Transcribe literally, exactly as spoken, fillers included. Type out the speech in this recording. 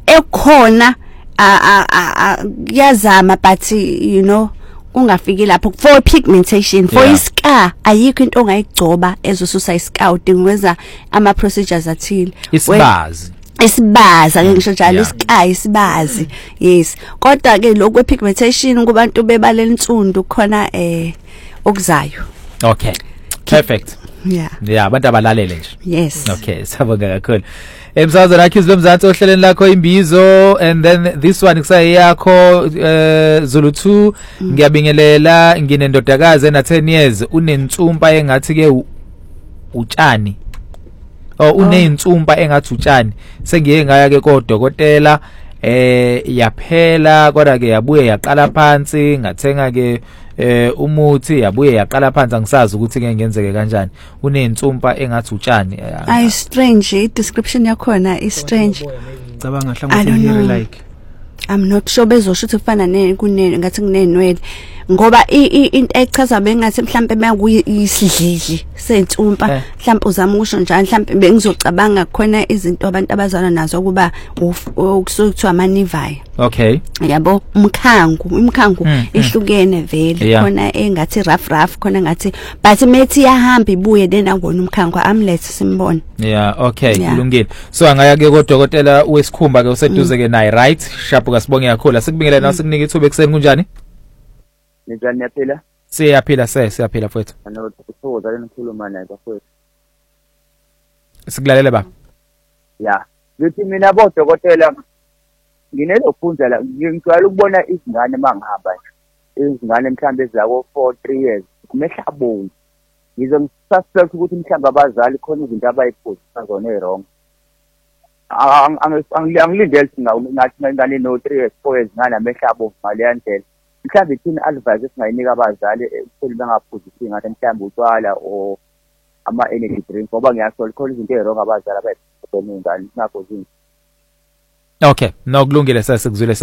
ekhona yazama but you know ungafiki lapho for pigmentation for iska ayikho into ongayigcoba ezosusa iska udingweza ama procedures athile isibazi isibaza ke ngisho njalo iska isibazi yes kodwa ke lokwe pigmentation kubantu bebalela insundu khona eh okuzayo. Okay, perfect. Yeah, yeah, abantu abalalele nje. Yes. Okay, sabonga kakhulu. Emsazweni akhizi lomzansi ohleleni lakho imbizo, and then this one kusayi yakho uh, Zulu two ngiyabingelela nginendodakazi na ten years unentsumpa engathi ke utshani. Oh unentsumpa engathi utshani sengiye ngaya ke kodokotela eh yaphela kodwa ke yabuye yaqala phansi ngathenga ke eh umuthi yabuye yaqala phansi angisazi ukuthi ke ngenzeke kanjani unentsumpa engathi utshani. Ay strange i description yakhona is strange. Cabanga hlangothi like I'm not sure bezosho ukuthi kufana ne kunene ngathi kunenwele ngoba into echaza bengathi mhlambe bekuyisidlidli sentsumpa mhlambe uzama ukusho njalo mhlambe bengizocabanga khona izinto abantu abazana nazo kuba ukusukuthiwa amanivayi. Okay, yabo umkhangu umkhangu ihlukene vele khona engathi rough rough khona ngathi but methi yahamba ibuye then angona umkhangu amlet simbone. Yeah, okay, kulungile. So angaya ke kodokotela wesikhumba ke useduze ke naye, right? Shapu kasibonge kakhulu. Sikubingelela nawe sikunika ithuba ekseni kunjani? Njani yaphila? Siyaphila se siyaphila mfowethu. Ano ukuthokoza lena ngikhuluma naye bafowethu. Sikulalele baba. Yeah. Ngithi mina bodokotela nginelophunzela ngicela ukubona izingane mangihamba nje. Izingane mhlambe ezako four three years kumehlabonga. Ngize ngisuspect ukuthi mhlambe abazali khona izinto abayiphuzisa zona ezirong. Angilindele ngathi ngane no three years four years ngana mehlabonga mali yandlela. Mhlambe ithini advice esingayinika abazali ukuthi bengaphuzisi ngathi mhlambe utshwala o ama energy drink ngoba ngiyasola khona izinto ezirong abazali abayiphuza ngane ngakho zinto. Okay, no kulungile sesikuzwile.